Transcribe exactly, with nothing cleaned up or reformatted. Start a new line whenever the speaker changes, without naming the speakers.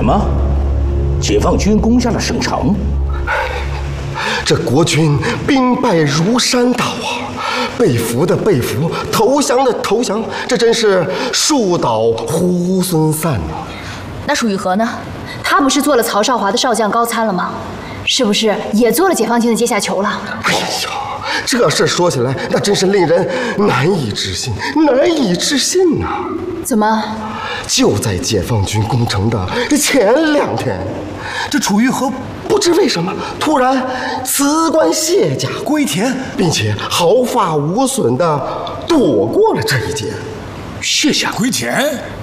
什么？解放军攻下了省城？
这国军兵败如山倒啊！被俘的被俘，投降的投降，这真是树倒猢狲散呐！
那楚玉和呢？他不是做了曹少华的少将高参了吗？是不是也做了解放军的阶下囚了？
哎呀，这事说起来，那真是令人难以置信，难以置信呐！
怎么？
就在解放军攻城的这前两天，这楚玉和不知为什么突然辞官卸甲归田，并且毫发无损地躲过了这一劫。
卸甲归田？